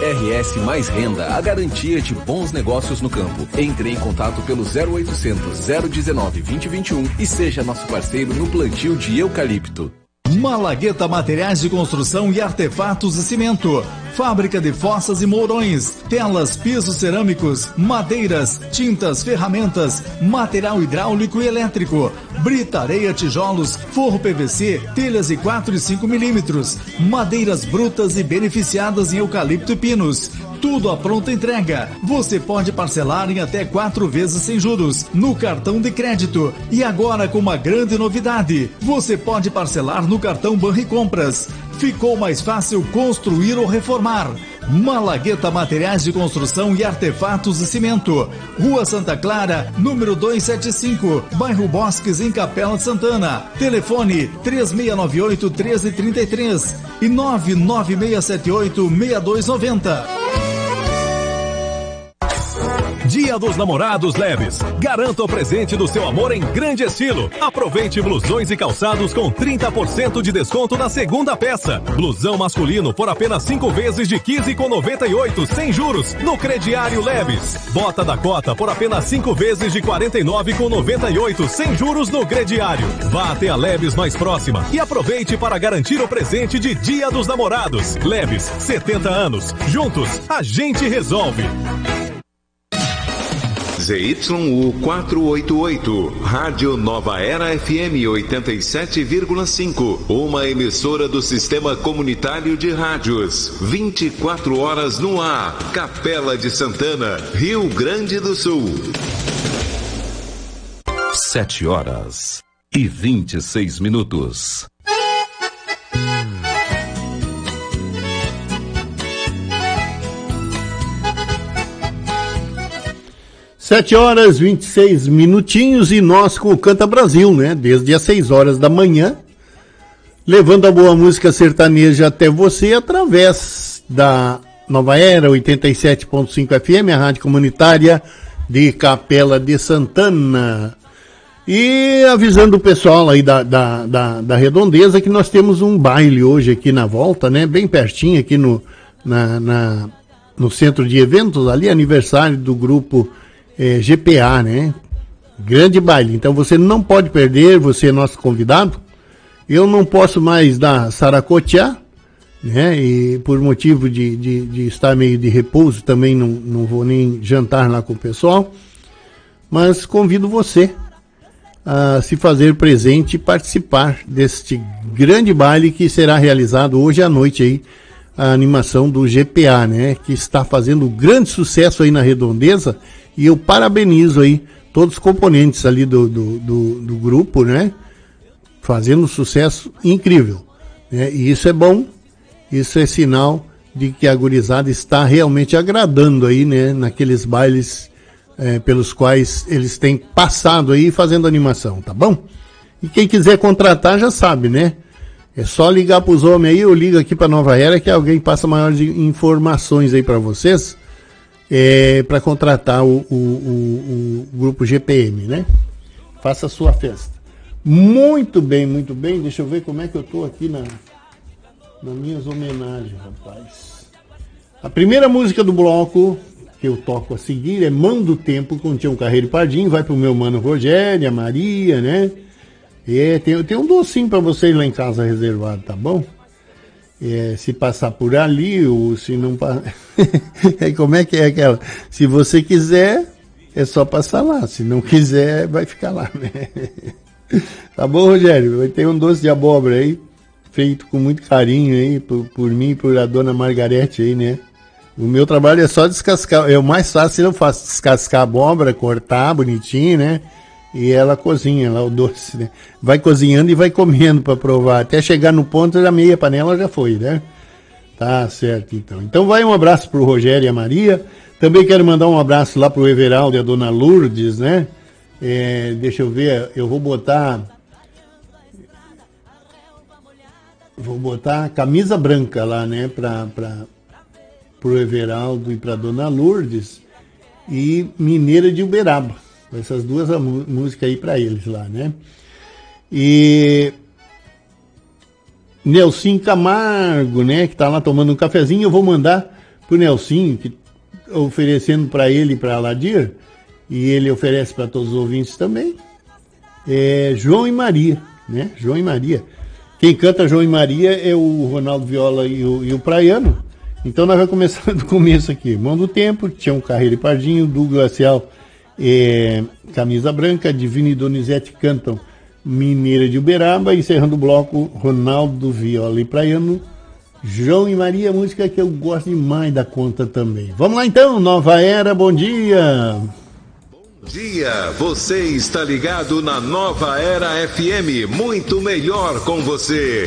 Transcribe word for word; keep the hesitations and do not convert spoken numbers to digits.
R S mais Renda, a garantia de bons negócios no campo. Entre em contato pelo zero oitocentos, zero dezenove, vinte, vinte e um e seja nosso parceiro no plantio de eucalipto. Malagueta Materiais de Construção e Artefatos e Cimento. Fábrica de fossas e mourões, telas, pisos cerâmicos, madeiras, tintas, ferramentas, material hidráulico e elétrico, brita, areia, tijolos, forro P V C, telhas de quatro e cinco milímetros, madeiras brutas e beneficiadas em eucalipto e pinos. Tudo à pronta entrega. Você pode parcelar em até quatro vezes sem juros no cartão de crédito. E agora com uma grande novidade, você pode parcelar no cartão Banricompras. Ficou mais fácil construir ou reformar. Malagueta Materiais de Construção e Artefatos e Cimento. Rua Santa Clara, número duzentos e setenta e cinco, bairro Bosques, em Capela de Santana. Telefone três seis nove oito, um três três três e nove nove seis sete oito, seis dois nove zero. Dia dos Namorados Leves. Garanta o presente do seu amor em grande estilo. Aproveite blusões e calçados com trinta por cento de desconto na segunda peça. Blusão masculino por apenas cinco vezes de quinze reais e noventa e oito centavos, sem juros, no crediário Leves. Bota da Cota por apenas cinco vezes de quarenta e nove reais e noventa e oito centavos, sem juros no crediário. Vá até a Leves mais próxima e aproveite para garantir o presente de Dia dos Namorados. Leves, setenta anos. Juntos, a gente resolve. Z Y U quatrocentos e oitenta e oito, Rádio Nova Era F M oitenta e sete vírgula cinco, uma emissora do Sistema Comunitário de Rádios, vinte e quatro horas no ar, Capela de Santana, Rio Grande do Sul. Sete horas e vinte e seis minutos. Sete horas, vinte e seis minutinhos e nós com o Canta Brasil, né? Desde as seis horas da manhã, levando a boa música sertaneja até você através da Nova Era oitenta e sete ponto cinco F M, a rádio comunitária de Capela de Santana. E avisando o pessoal aí da, da, da, da Redondeza que nós temos um baile hoje aqui na volta, né? Bem pertinho aqui no, na, na, no centro de eventos, ali aniversário do grupo É, G P A, né? Grande baile. Então você não pode perder, você é nosso convidado. Eu não posso mais dar saracotear, né? E por motivo de, de, de estar meio de repouso, também não, não vou nem jantar lá com o pessoal. Mas convido você a se fazer presente e participar deste grande baile que será realizado hoje à noite aí. A animação do G P A, né? Que está fazendo grande sucesso aí na Redondeza. E eu parabenizo aí todos os componentes ali do, do, do, do grupo, né? Fazendo um sucesso incrível, né? E isso é bom, isso é sinal de que a gurizada está realmente agradando aí, né? Naqueles bailes é, pelos quais eles têm passado aí fazendo animação, tá bom? E quem quiser contratar já sabe, né? É só ligar para os homens aí, eu ligo aqui para Nova Era que alguém passa maiores informações aí para vocês. É, para contratar o, o, o, o grupo G P M, né? Faça a sua festa. Muito bem, muito bem. Deixa eu ver como é que eu tô aqui na, nas minhas homenagens, rapaz. A primeira música do bloco que eu toco a seguir é Mão do Tempo, com Tião Carreiro e Pardinho. Vai pro meu mano Rogério, a Maria, né? É, tem, tem um docinho para vocês lá em casa reservado, tá bom? É, se passar por ali ou se não passar. Como é que é aquela? Se você quiser, é só passar lá. Se não quiser, vai ficar lá, né? Tá bom, Rogério? Vai ter um doce de abóbora aí, feito com muito carinho aí, por, por mim e por a dona Margarete aí, né? O meu trabalho é só descascar. É o mais fácil, eu faço descascar a abóbora, cortar bonitinho, né? E ela cozinha lá o doce, né? Vai cozinhando e vai comendo para provar. Até chegar no ponto da meia panela já foi, né? Tá certo, então. Então vai um abraço pro Rogério e a Maria. Também quero mandar um abraço lá pro Everaldo e a dona Lourdes, né? É, deixa eu ver, eu vou botar... Vou botar camisa branca lá, né? Pra, pra, pro Everaldo e pra dona Lourdes. E Mineira de Uberaba. Essas duas músicas aí para eles lá, né? E Nelson Camargo, né? Que tá lá tomando um cafezinho. Eu vou mandar pro Nelsinho, que, oferecendo para ele e para a Ladir, e ele oferece para todos os ouvintes também, é João e Maria, né? João e Maria. Quem canta João e Maria é o Ronaldo Viola e o, e o Praiano. Então nós vamos começar do começo aqui. Mão do Tempo, Tião Carreiro e Pardinho, Douglas Glacial, é, Camisa Branca, Divino e Donizete cantam Mineira de Uberaba, encerrando o bloco Ronaldo Viola e Praiano, João e Maria, música que eu gosto demais da conta também. Vamos lá então, Nova Era, bom dia! Bom dia, você está ligado na Nova Era F M, muito melhor com você.